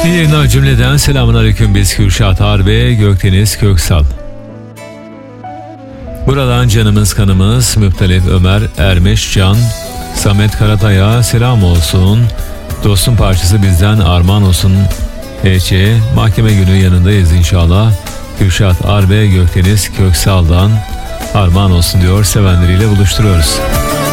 İyi yayınlar cümleden. Selamünaleyküm. Biz Kürşat Harbe, Gökdeniz Köksal. Buradan canımız kanımız Müptelif Ömer Ermeş Can, Samet Karatay'a selam olsun. Dostum parçası bizden armağan olsun. H.C. Mahkeme günü yanındayız inşallah. Kürşat Harbe, Gökdeniz Köksal'dan armağan olsun diyor, sevenleriyle buluşturuyoruz.